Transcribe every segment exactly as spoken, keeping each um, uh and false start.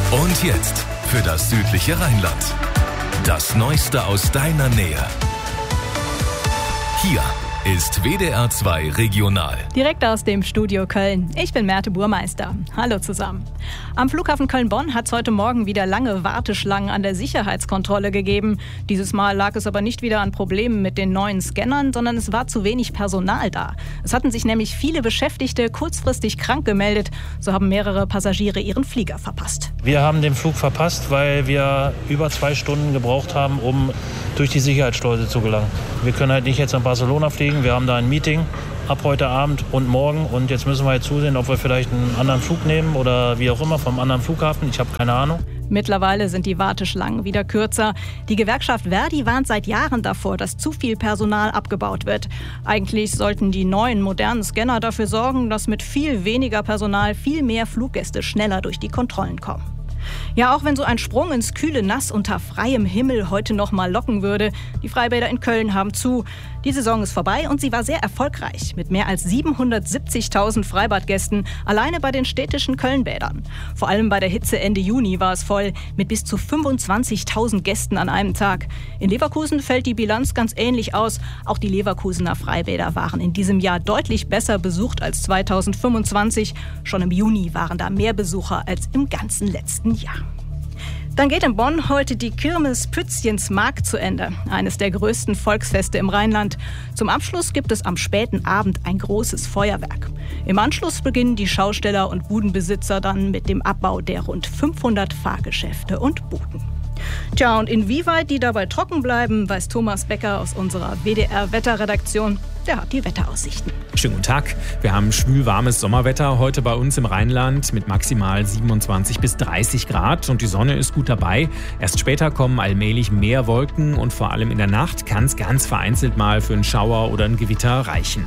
Und jetzt für das südliche Rheinland. Das Neueste aus deiner Nähe. Hier ist W D R zwei Regional. Direkt aus dem Studio Köln. Ich bin Merte Burmeister. Hallo zusammen. Am Flughafen Köln-Bonn hat es heute Morgen wieder lange Warteschlangen an der Sicherheitskontrolle gegeben. Dieses Mal lag es aber nicht wieder an Problemen mit den neuen Scannern, sondern es war zu wenig Personal da. Es hatten sich nämlich viele Beschäftigte kurzfristig krank gemeldet. So haben mehrere Passagiere ihren Flieger verpasst. Wir haben den Flug verpasst, weil wir über zwei Stunden gebraucht haben, um durch die Sicherheitsschleuse zu gelangen. Wir können halt nicht jetzt nach Barcelona fliegen. Wir haben da ein Meeting ab heute Abend und morgen und jetzt müssen wir jetzt zusehen, ob wir vielleicht einen anderen Flug nehmen oder wie auch immer vom anderen Flughafen. Ich habe keine Ahnung. Mittlerweile sind die Warteschlangen wieder kürzer. Die Gewerkschaft Verdi warnt seit Jahren davor, dass zu viel Personal abgebaut wird. Eigentlich sollten die neuen, modernen Scanner dafür sorgen, dass mit viel weniger Personal viel mehr Fluggäste schneller durch die Kontrollen kommen. Ja, auch wenn so ein Sprung ins kühle Nass unter freiem Himmel heute noch mal locken würde, die Freibäder in Köln haben zu. Die Saison ist vorbei und sie war sehr erfolgreich mit mehr als siebenhundertsiebzigtausend Freibadgästen alleine bei den städtischen Kölnbädern. Vor allem bei der Hitze Ende Juni war es voll mit bis zu fünfundzwanzigtausend Gästen an einem Tag. In Leverkusen fällt die Bilanz ganz ähnlich aus. Auch die Leverkusener Freibäder waren in diesem Jahr deutlich besser besucht als zweitausendfünfundzwanzig. Schon im Juni waren da mehr Besucher als im ganzen letzten Jahr. Dann geht in Bonn heute die Kirmes Pützchens Markt zu Ende, eines der größten Volksfeste im Rheinland. Zum Abschluss gibt es am späten Abend ein großes Feuerwerk. Im Anschluss beginnen die Schausteller und Budenbesitzer dann mit dem Abbau der rund fünfhundert Fahrgeschäfte und Buden. Tja, und inwieweit die dabei trocken bleiben, weiß Thomas Becker aus unserer W D R-Wetterredaktion. Der hat die Wetteraussichten. Schönen guten Tag. Wir haben schwülwarmes Sommerwetter heute bei uns im Rheinland mit maximal siebenundzwanzig bis dreißig Grad und die Sonne ist gut dabei. Erst später kommen allmählich mehr Wolken und vor allem in der Nacht kann es ganz vereinzelt mal für einen Schauer oder ein Gewitter reichen.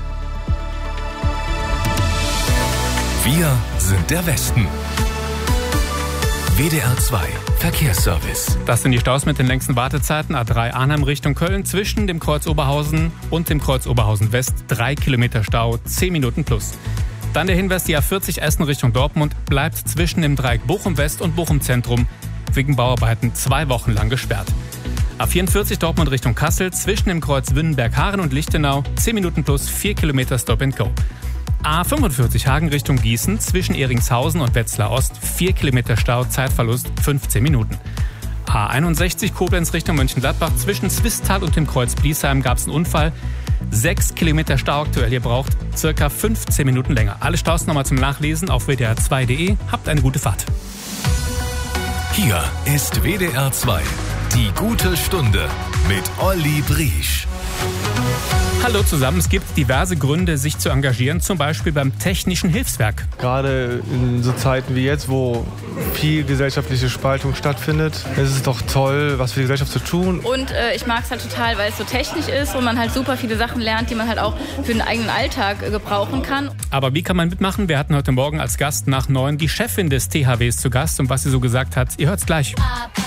Wir sind der Westen. W D R zwei Verkehrsservice. Das sind die Staus mit den längsten Wartezeiten. A drei Arnhem Richtung Köln zwischen dem Kreuz Oberhausen und dem Kreuz Oberhausen West. Drei Kilometer Stau, zehn Minuten plus. Dann der Hinweis, die A vierzig Essen Richtung Dortmund bleibt zwischen dem Dreieck Bochum West und Bochum Zentrum wegen Bauarbeiten zwei Wochen lang gesperrt. A vierundvierzig Dortmund Richtung Kassel zwischen dem Kreuz Wünnenberg-Haaren und Lichtenau. zehn Minuten plus, vier Kilometer Stop and Go. A fünfundvierzig Hagen Richtung Gießen zwischen Ehringshausen und Wetzlar Ost, vier Kilometer Stau, Zeitverlust fünfzehn Minuten. A einundsechzig Koblenz Richtung Mönchengladbach zwischen Zwistal und dem Kreuz Bliesheim gab es einen Unfall. sechs Kilometer Stau aktuell, ihr braucht circa fünfzehn Minuten länger. Alle Staus nochmal zum Nachlesen auf w d r zwei punkt d e. Habt eine gute Fahrt. Hier ist W D R zwei, die gute Stunde mit Olli Briesch. Hallo zusammen, es gibt diverse Gründe, sich zu engagieren, zum Beispiel beim Technischen Hilfswerk. Gerade in so Zeiten wie jetzt, wo viel gesellschaftliche Spaltung stattfindet, ist es doch toll, was für die Gesellschaft zu tun. Und äh, ich mag es halt total, weil es so technisch ist und man halt super viele Sachen lernt, die man halt auch für den eigenen Alltag äh, gebrauchen kann. Aber wie kann man mitmachen? Wir hatten heute Morgen als Gast nach neun die Chefin des T H Ws zu Gast und was sie so gesagt hat, ihr hört's gleich.